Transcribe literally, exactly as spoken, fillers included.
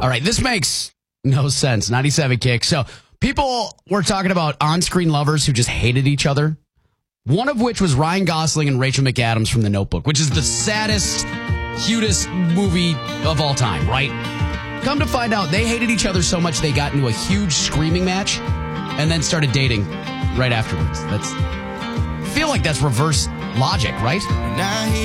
All right, this makes no sense. ninety-seven Kick. So people were talking about on-screen lovers who just hated each other. One of which was Ryan Gosling and Rachel McAdams from The Notebook, which is the saddest, cutest movie of all time, right? Come to find out, they hated each other so much they got into a huge screaming match and then started dating right afterwards. That's I feel like that's reverse logic, right?